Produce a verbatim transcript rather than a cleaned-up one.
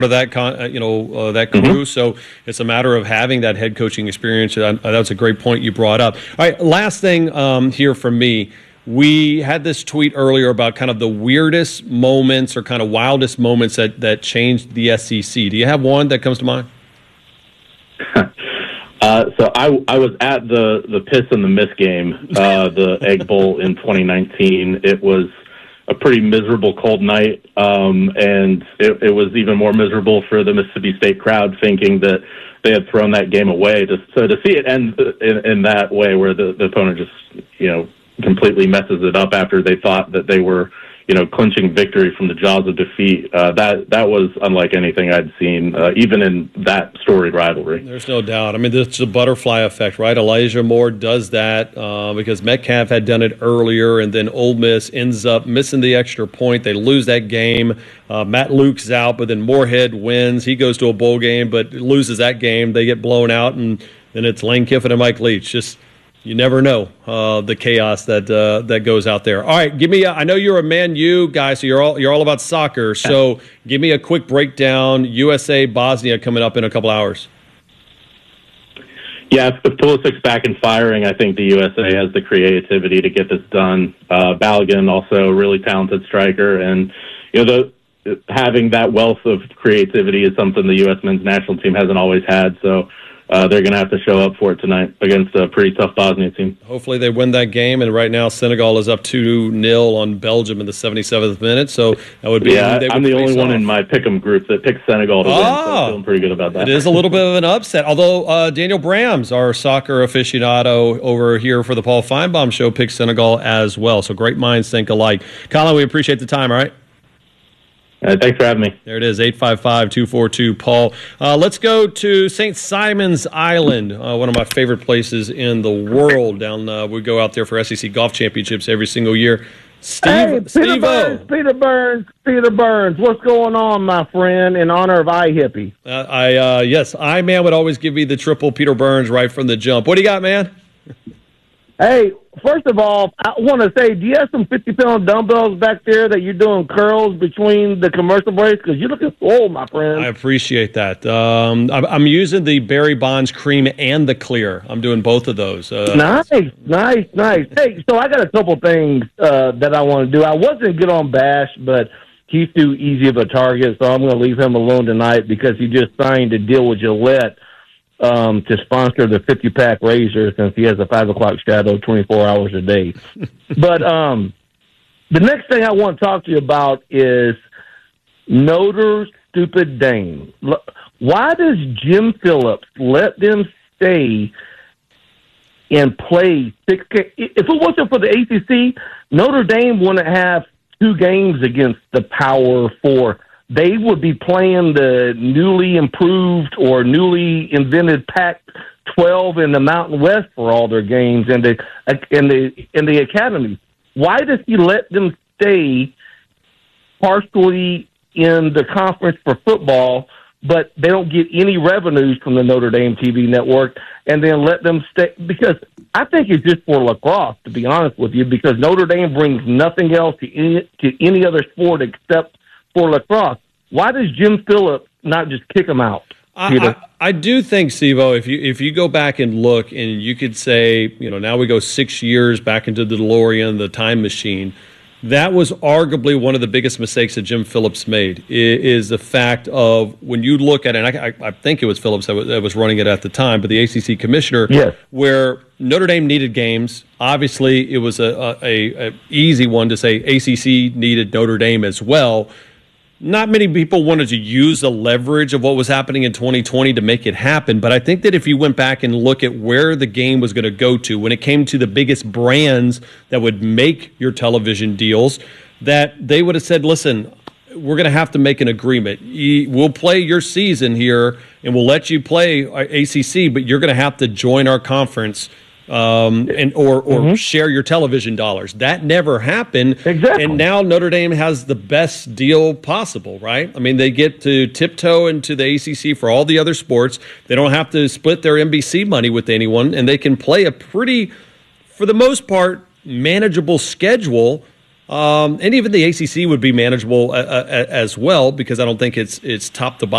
of that con, uh, you know uh, that crew. Mm-hmm. So it's a matter of having that head coaching experience. Uh, that's a great point you brought up. All right, last thing um, here from me. We had this tweet earlier about kind of the weirdest moments or kind of wildest moments that, that changed the S E C. Do you have one that comes to mind? uh, so I I was at the the piss and the miss game, uh, the Egg Bowl in twenty nineteen. It was a pretty miserable cold night, um, and it, it was even more miserable for the Mississippi State crowd, thinking that they had thrown that game away. To, so to see it end in, in that way, where the, the opponent just, you know, completely messes it up after they thought that they were, you know, clinching victory from the jaws of defeat. Uh, that that was unlike anything I'd seen, uh, even in that storied rivalry. There's no doubt. I mean, it's the butterfly effect, right? Elijah Moore does that uh, because Metcalf had done it earlier, and then Ole Miss ends up missing the extra point. They lose that game. Uh, Matt Luke's out, but then Moorhead wins. He goes to a bowl game, but loses that game. They get blown out, and then it's Lane Kiffin and Mike Leach. Just You never know uh, the chaos that uh, that goes out there. All right, give me. A, I know you're a Man U guy, so you're all you're all about soccer. So give me a quick breakdown. U S A Bosnia coming up in a couple hours. Yeah, if Pulisic's back and firing, I think the U S A has the creativity to get this done. Uh, Balogun, also a really talented striker, and you know the. Having that wealth of creativity is something the U S men's national team hasn't always had. So uh, they're going to have to show up for it tonight against a pretty tough Bosnia team. Hopefully they win that game. And right now Senegal is up two nil on Belgium in the seventy-seventh minute. So that would be yeah. They would I'm the only one off. in my pick'em group that picked Senegal to oh, win. So I'm feeling pretty good about that. It is a little bit of an upset. Although uh, Daniel Brams, our soccer aficionado over here for the Paul Feinbaum Show, picked Senegal as well. So great minds think alike. Colin, we appreciate the time. All right. Uh, thanks for having me. There it is, eight five five, two four two, Paul. Uh, let's go to Saint Simon's Island, uh, one of my favorite places in the world. Down, uh, we go out there for S E C golf championships every single year. Steve, hey, Peter Steve-O. Burns, Peter Burns, Peter Burns. What's going on, my friend, in honor of iHippie? Uh, I uh, yes, I man would always give me the triple Peter Burns right from the jump. What do you got, man? Hey, first of all, I want to say, do you have some fifty-pound dumbbells back there that you're doing curls between the commercial breaks? Because you're looking swole, my friend. I appreciate that. Um, I'm, I'm using the Barry Bonds cream and the clear. I'm doing both of those. Uh, nice, nice, nice. Hey, so I got a couple things uh, that I want to do. I wasn't good on Bash, but he's too easy of a target, so I'm going to leave him alone tonight because he just signed a deal with Gillette Um, to sponsor the fifty-pack razor since he has a five o'clock shadow twenty-four hours a day. But um, the next thing I want to talk to you about is Notre Stupid Dame. Why does Jim Phillips let them stay and play six games? If it wasn't for the A C C, Notre Dame wouldn't have two games against the Power Four. They would be playing the newly improved or newly invented Pac twelve in the Mountain West for all their games and the in the in the academy. Why does he let them stay partially in the conference for football, but they don't get any revenues from the Notre Dame T V network, and then let them stay? Because I think it's just for lacrosse, to be honest with you, because Notre Dame brings nothing else to any, to any other sport except for lacrosse. Why does Jim Phillips not just kick him out? I, I, I do think, Steve-O, if you if you go back and look, and you could say, you know, now we go six years back into the DeLorean, the time machine, that was arguably one of the biggest mistakes that Jim Phillips made, is the fact of when you look at it, and I, I, I think it was Phillips that was, that was running it at the time, but the A C C commissioner, yes, where Notre Dame needed games. Obviously, it was a, a, a easy one to say A C C needed Notre Dame as well. Not many people wanted to use the leverage of what was happening in twenty twenty to make it happen, but I think that if you went back and look at where the game was going to go to when it came to the biggest brands that would make your television deals, that they would have said, listen, we're going to have to make an agreement. We'll play your season here, and we'll let you play A C C, but you're going to have to join our conference Um, and or or mm-hmm. share your television dollars. That never happened. Exactly. And now Notre Dame has the best deal possible, right? I mean, they get to tiptoe into the A C C for all the other sports. They don't have to split their N B C money with anyone, and they can play a pretty, for the most part, manageable schedule Um, and even the A C C would be manageable uh, uh, as well, because I don't think it's it's top to bottom.